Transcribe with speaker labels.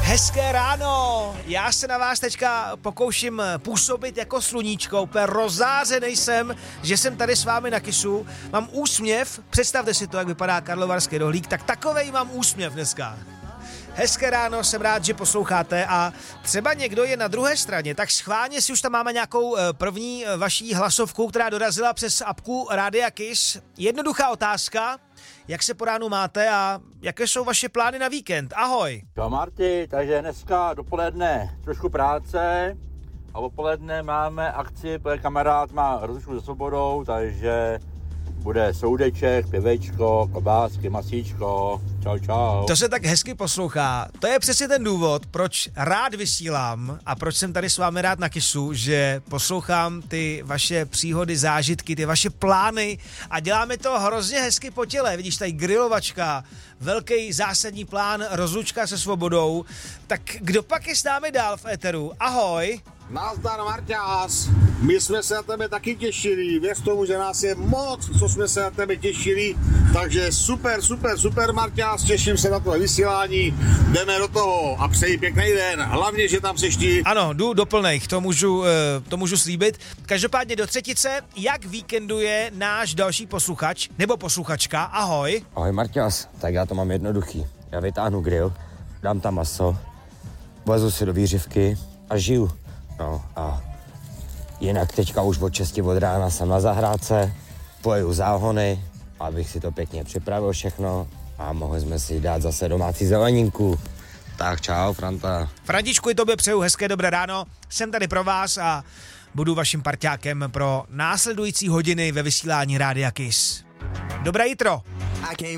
Speaker 1: Hezké ráno, já se na vás teďka pokouším působit jako sluníčko, úplně rozářenej jsem, že jsem tady s vámi na Kissu, mám úsměv, představte si to, jak vypadá karlovarský rohlík, tak takovej mám úsměv dneska. Hezké ráno, jsem rád, že posloucháte a třeba někdo je na druhé straně, tak schválně si už tam máme nějakou první vaší hlasovku, která dorazila přes apku Rádia Kiss. Jednoduchá otázka, jak se po ránu máte a jaké jsou vaše plány na víkend? Ahoj.
Speaker 2: Čau Marty, takže dneska dopoledne trošku práce a odpoledne máme akci, protože kamarád má rozlučku se svobodou, takže bude soudeček, pěvečko, klobásky, masíčko, čau.
Speaker 1: To se tak hezky poslouchá. To je přesně ten důvod, proč rád vysílám a proč jsem tady s vámi rád na Kissu, že poslouchám ty vaše příhody, zážitky, ty vaše plány a děláme to hrozně hezky po těle. Vidíš, tady grilovačka, velký zásadní plán, rozlučka se svobodou. Tak kdo pak je s námi dál v éteru? Ahoj.
Speaker 3: Nazdar Marťás, my jsme se na tebe taky těšili, věř tomu, že nás je moc, co jsme se na tebe těšili, takže super Marťás, těším se na tvoje vysílání, jdeme do toho a přeji pěkný den, hlavně, že tam seš ty.
Speaker 1: Ano, jdu do plných, to můžu slíbit. Každopádně do třetice, jak víkenduje náš další posluchač nebo posluchačka, ahoj.
Speaker 4: Ahoj Marťás, tak já to mám jednoduchý, já vytáhnu grill, dám tam maso, vlezu si do výřivky a žiju. No a jinak teďka už od 6 od rána jsem na zahrádce, pojedu záhony, abych si to pěkně připravil všechno a mohli jsme si dát zase domácí zeleninku. Tak čau, Franta.
Speaker 1: Františku, i tobě přeju hezké dobré ráno, jsem tady pro vás a budu vaším parťákem pro následující hodiny ve vysílání Rádia Kiss. Dobré jitro.